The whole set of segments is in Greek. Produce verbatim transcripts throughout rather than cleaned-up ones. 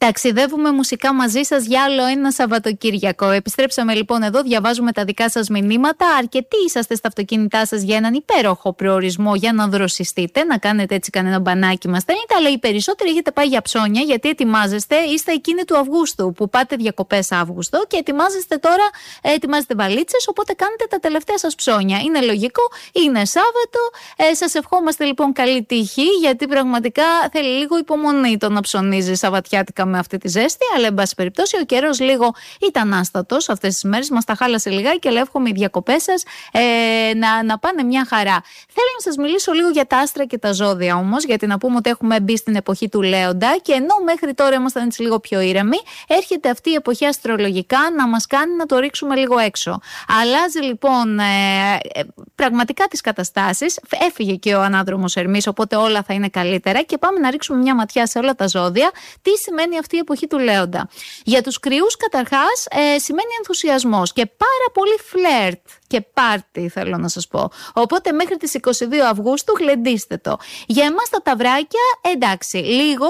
Ταξιδεύουμε μουσικά μαζί σας για άλλο ένα Σαββατοκύριακο. Επιστρέψαμε λοιπόν εδώ, διαβάζουμε τα δικά σας μηνύματα. Αρκετοί είσαστε στα αυτοκίνητά σας για έναν υπέροχο προορισμό για να δροσιστείτε, να κάνετε έτσι κανένα μπανάκι μας στέλνετε. Αλλά οι περισσότεροι έχετε πάει για ψώνια, γιατί ετοιμάζεστε, είστε εκείνοι του Αυγούστου που πάτε διακοπές Αύγουστο και ετοιμάζεστε τώρα, ετοιμάζετε βαλίτσες, οπότε κάνετε τα τελευταία σας ψώνια. Είναι λογικό, είναι Σάββατο. Ε, σας ευχόμαστε λοιπόν καλή τύχη, γιατί πραγματικά θέλει λίγο υπομονή το να ψωνίζει Σαββατιάτικα με αυτή τη ζέστη. Αλλά εν πάση περιπτώσει ο καιρός λίγο ήταν άστατος αυτές τις μέρες, μας τα χάλασε λιγάκι, αλλά εύχομαι οι διακοπές σας ε, να, να πάνε μια χαρά. Θέλω να σας μιλήσω λίγο για τα άστρα και τα ζώδια όμως, γιατί να πούμε ότι έχουμε μπει στην εποχή του Λέοντα και ενώ μέχρι τώρα ήμασταν έτσι λίγο πιο ήρεμοι, έρχεται αυτή η εποχή αστρολογικά να μας κάνει να το ρίξουμε λίγο έξω. Αλλάζει λοιπόν ε, ε, πραγματικά τις καταστάσεις, έφυγε και ο ανάδρομος Ερμής, οπότε όλα θα είναι καλύτερα και πάμε να ρίξουμε μια ματιά σε όλα τα ζώδια. Τι σημαίνει αυτή η εποχή του Λέοντα? Για τους κρυούς καταρχάς ε, σημαίνει ενθουσιασμός και πάρα πολύ φλερτ και πάρτι, θέλω να σας πω. Οπότε μέχρι τις είκοσι δύο Αυγούστου γλεντήστε το. Για εμάς τα ταυράκια, εντάξει, λίγο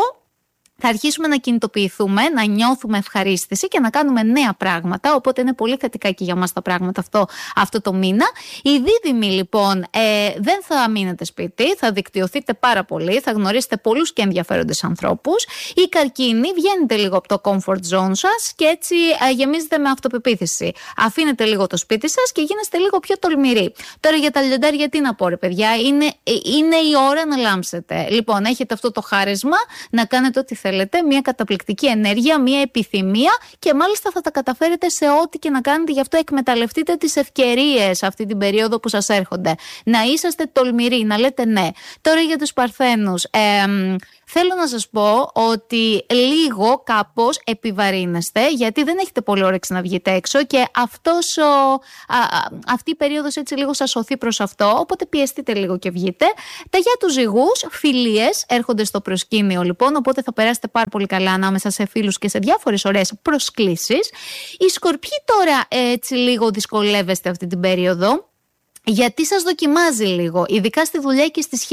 θα αρχίσουμε να κινητοποιηθούμε, να νιώθουμε ευχαρίστηση και να κάνουμε νέα πράγματα. Οπότε είναι πολύ θετικά και για μας τα πράγματα αυτό, αυτό το μήνα. Οι δίδυμοι λοιπόν ε, δεν θα μείνετε σπίτι, θα δικτυωθείτε πάρα πολύ, θα γνωρίσετε πολλούς και ενδιαφέροντες ανθρώπους. Οι καρκίνοι, βγαίνετε λίγο από το comfort zone σας και έτσι ε, γεμίζετε με αυτοπεποίθηση. Αφήνετε λίγο το σπίτι σας και γίνεστε λίγο πιο τολμηροί. Τώρα για τα λιοντάρια τι να πω ρε παιδιά, είναι, είναι η ώρα να λάμψετε. Λοιπόν, έχετε αυτό το χάρισμα να κάνετε ό,τι θέλετε. Θέλετε, μια καταπληκτική ενέργεια, μια επιθυμία και μάλιστα θα τα καταφέρετε σε ό,τι και να κάνετε. Γι' αυτό εκμεταλλευτείτε τις ευκαιρίες αυτή την περίοδο που σας έρχονται. Να είσαστε τολμηροί, να λέτε ναι. Τώρα για τους Παρθένους. Ε, θέλω να σας πω ότι λίγο κάπως επιβαρύνεστε, γιατί δεν έχετε πολύ όρεξη να βγείτε έξω και αυτός ο, α, αυτή η περίοδος έτσι λίγο σας σωθεί προς αυτό, οπότε πιεστείτε λίγο και βγείτε. Τα για τους Ζυγούς, φιλίες έρχονται στο προσκήνιο λοιπόν, οπότε θα περάσετε πάρα πολύ καλά ανάμεσα σε φίλους και σε διάφορες ωραίες προσκλήσεις. Οι Σκορπιοί τώρα έτσι λίγο δυσκολεύεστε αυτή την περίοδο, γιατί σας δοκιμάζει λίγο, ειδικά στη δουλειά και στη σχέση.